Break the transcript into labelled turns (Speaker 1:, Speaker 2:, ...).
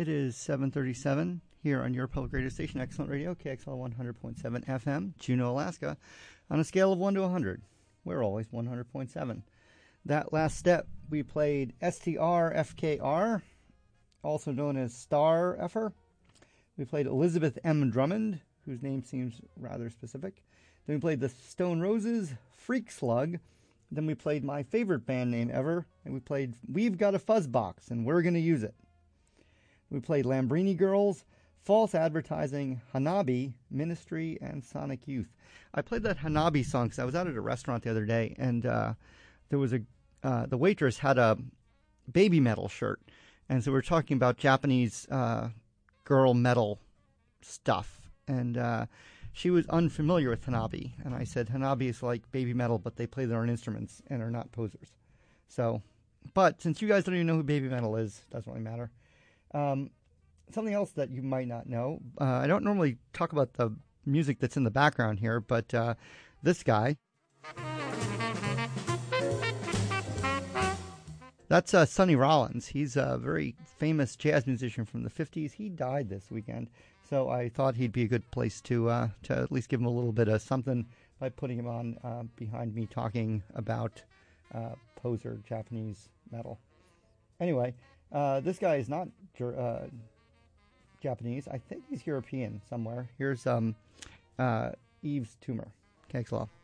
Speaker 1: It is 7:37 here on your public radio station, Excellent Radio, KXL 100.7 FM, Juneau, Alaska. On a scale of 1 to 100, we're always 100.7. That last step, we played STR-FKR, also known as Star Effer. We played Elizabeth M. Drummond, whose name seems rather specific. Then we played the Stone Roses, Freak Slug. Then we played my favorite band name ever, and we played We've Got a Fuzzbox, and we're going to use it. We played Lambrini Girls, False Advertising, Hanabi, Ministry, and Sonic Youth. I played that Hanabi song because I was out at a restaurant the other day, and there was the waitress had a Baby Metal shirt, and so we were talking about Japanese girl metal stuff, and she was unfamiliar with Hanabi, and I said Hanabi is like Baby Metal, but they play their own instruments and are not posers. So, but since you guys don't even know who Baby Metal is, it doesn't really matter. Something else that you might not know, I don't normally talk about the music that's in the background here, but this guy, that's Sonny Rollins. He's a very famous jazz musician from the 50s. He died this weekend, so I thought he'd be a good place to at least give him a little bit of something by putting him on behind me talking about poser Japanese metal. Anyway, this guy is not Japanese. I think he's European somewhere. Here's Yves Tumor. KXLR.